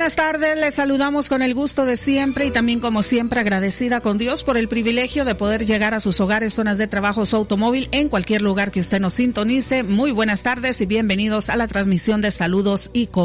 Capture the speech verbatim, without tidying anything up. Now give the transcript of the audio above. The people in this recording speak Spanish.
buenas tardes, les saludamos con el gusto de siempre y también como siempre agradecida con Dios por el privilegio de poder llegar a sus hogares, zonas de trabajo, su automóvil, en cualquier lugar que usted nos sintonice. Muy buenas tardes y bienvenidos a la transmisión de Saludos y